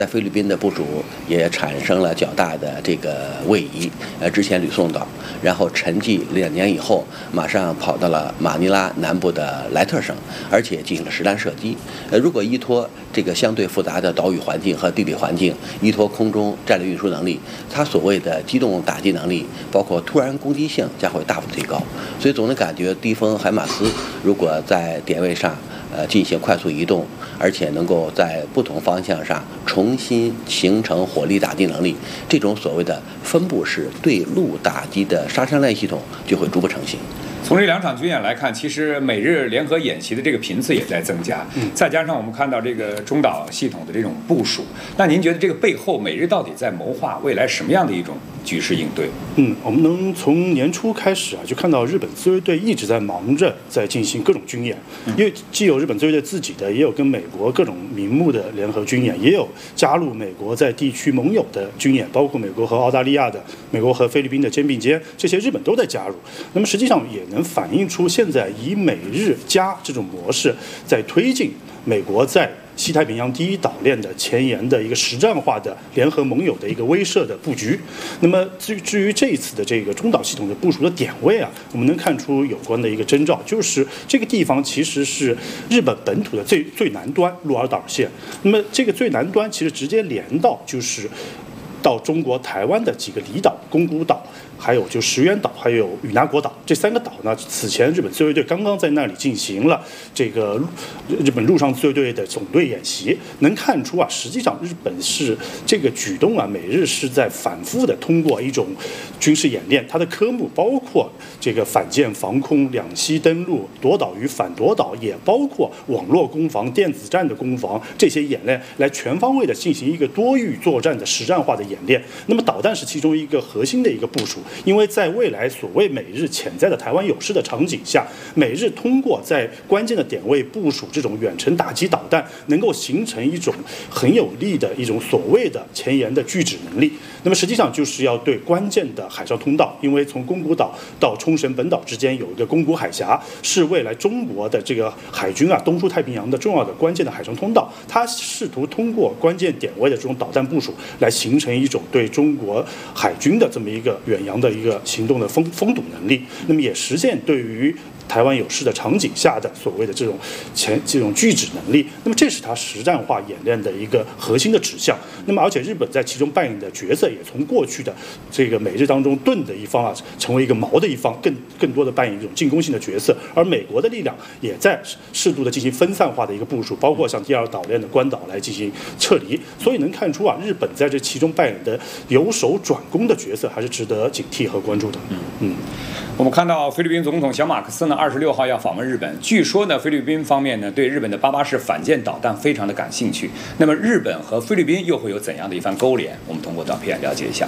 在菲律宾的部署也产生了较大的这个位移，之前吕宋岛，然后沉寂2年以后，马上跑到了马尼拉南部的莱特省，而且进行了实弹射击。如果依托这个相对复杂的岛屿环境和地理环境，依托空中战略运输能力，它所谓的机动打击能力，包括突然攻击性将会大幅提高。所以总的感觉，低风海马斯如果在点位上进行快速移动，而且能够在不同方向上重新形成火力打击能力，这种所谓的分布式对陆打击的杀伤类系统就会逐步成型。 从这2场军演来看，其实美日联合演习的这个频次也在增加，再加上我们看到这个中岛系统的这种部署，那您觉得这个背后美日到底在谋划未来什么样的一种局势应对？ 我们能从年初开始就看到日本自卫队一直在忙着在进行各种军演，因为既有日本自卫队自己的，也有跟美国各种名目的联合军演，也有加入美国在地区盟友的军演，包括美国和澳大利亚的、美国和菲律宾的肩并肩，这些日本都在加入。那么实际上也能反映出现在以美日加这种模式在推进美国在西太平洋第一岛链的前沿的一个实战化的联合盟友的一个威慑的布局。那么至于这一次的这个中岛系统的部署的点位我们能看出有关的一个征兆，就是这个地方其实是日本本土的最南端鹿儿岛县。那么这个最南端其实直接连到就是到中国台湾的几个离岛，宫古岛，还有就石垣岛，还有与那国岛，这3个岛呢，此前日本自卫队刚刚在那里进行了这个日本陆上自卫队的总队演习，能看出实际上日本是这个举动美日是在反复的通过一种军事演练，它的科目包括这个反舰防空、两栖登陆、夺岛与反夺岛，也包括网络攻防、电子战的攻防，这些演练来全方位的进行一个多域作战的实战化的演练。那么导弹是其中一个核心的一个部署，因为在未来所谓美日潜在的台湾有事的场景下，美日通过在关键的点位部署这种远程打击导弹，能够形成一种很有力的一种所谓的前沿的拒止能力。那么实际上就是要对关键的海上通道，因为从宫古岛到冲绳本岛之间有一个宫古海峡，是未来中国的这个海军东出太平洋的重要的关键的海上通道，它试图通过关键点位的这种导弹部署来形成一种对中国海军的这么一个远洋的一个行动的封堵能力，那么也实现对于台湾有事的场景下的所谓的这种拒止能力。那么这是它实战化演练的一个核心的指向。那么而且日本在其中扮演的角色也从过去的这个美日当中盾的一方成为一个矛的一方，更多的扮演一种进攻性的角色。而美国的力量也在适度的进行分散化的一个部署，包括像第2岛链的关岛来进行撤离。所以能看出日本在这其中扮演的由守转攻的角色还是值得警惕和关注的。 我们看到菲律宾总统小马克思呢26号要访问日本，据说呢菲律宾方面呢对日本的88式反舰导弹非常的感兴趣。那么日本和菲律宾又会有怎样的一番勾连？我们通过照片了解一下。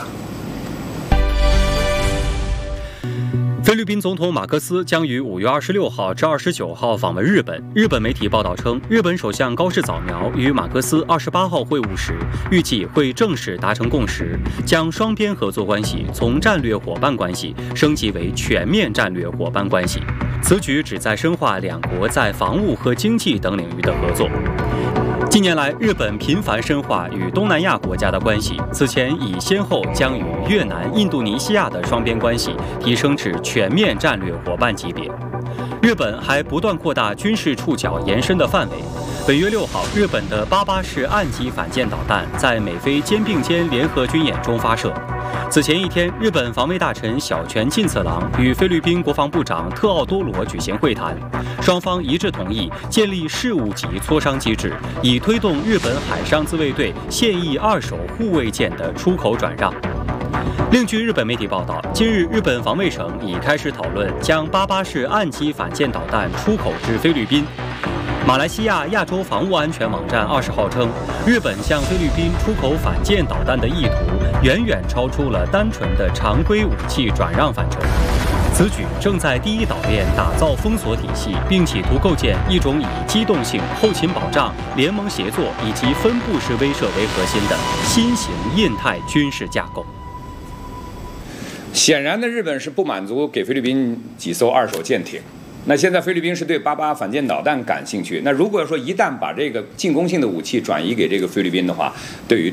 菲律宾总统马克思将于5月26号至29号访问日本。日本媒体报道称，日本首相高市早苗与马克思28号会晤时，预计会正式达成共识，将双边合作关系从战略伙伴关系升级为全面战略伙伴关系。此举旨在深化两国在防务和经济等领域的合作。近年来，日本频繁深化与东南亚国家的关系，此前已先后将与越南、印度尼西亚的双边关系提升至全面战略伙伴级别。日本还不断扩大军事触角延伸的范围。本月6号，日本的88式岸基反舰导弹在美菲肩并肩联合军演中发射。此前一天，日本防卫大臣小泉进次郎与菲律宾国防部长特奥多罗举行会谈，双方一致同意建立事务级磋商机制，以推动日本海上自卫队现役2手护卫舰的出口转让。另据日本媒体报道，近日日本防卫省已开始讨论将88式岸基反舰导弹出口至菲律宾。马来西亚亚洲防务安全网站20号称，日本向菲律宾出口反舰导弹的意图远远超出了单纯的常规武器转让范畴。此举正在第1岛链打造封锁体系，并企图构建一种以机动性、后勤保障、联盟协作以及分布式威慑为核心的新型印太军事架构。 显然的，日本是不满足给菲律宾几艘2手舰艇， 那现在菲律宾是对88反舰导弹感兴趣，那如果说一旦把这个进攻性的武器转移给这个菲律宾的话，对于